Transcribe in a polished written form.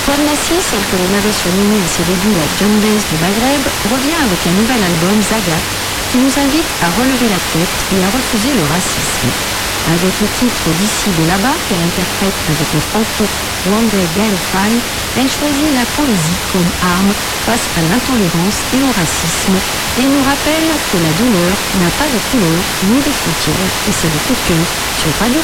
Antoine Massy, celle que l'on avait surnommée à ses débuts la John Bass du Maghreb, revient avec un nouvel album, Zaga, qui nous invite à relever la tête et à refuser le racisme. Avec le titre D'ici de là-bas, qu'elle interprète avec le franco rwandais Gaël Faye, elle choisit la poésie comme arme face à l'intolérance et au racisme et nous rappelle que la douleur n'a pas de couleur ni de frontières. Et c'est le coup de cœur sur Radio